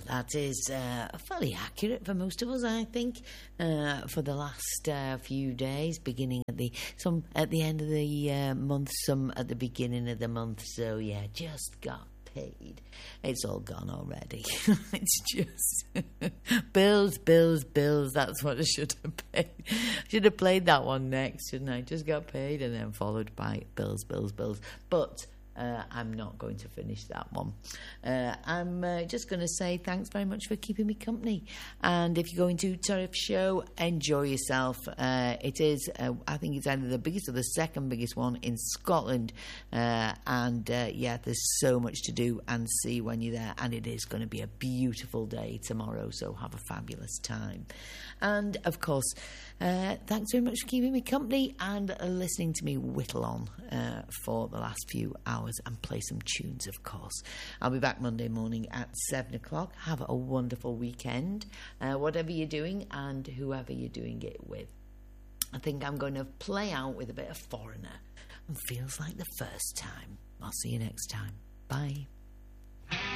that is fairly accurate for most of us, I think, for the last few days, beginning some at the end of the month, some at the beginning of the month. So, yeah, just got paid. It's all gone already. It's just bills. That's what I should have paid. Should have played that one next, shouldn't I? Just got paid and then followed by bills. But I'm not going to finish that one. I'm just going to say thanks very much for keeping me company. And if you're going to Tariff Show, enjoy yourself. It is, I think it's either the biggest or the second biggest one in Scotland. There's so much to do and see when you're there. And it is going to be a beautiful day tomorrow, so have a fabulous time. And, of course, thanks very much for keeping me company and listening to me whittle on for the last few hours and play some tunes, of course. I'll be back Monday morning at 7 o'clock. Have a wonderful weekend, whatever you're doing and whoever you're doing it with. I think I'm going to play out with a bit of Foreigner and Feels Like the First Time. I'll see you next time. Bye.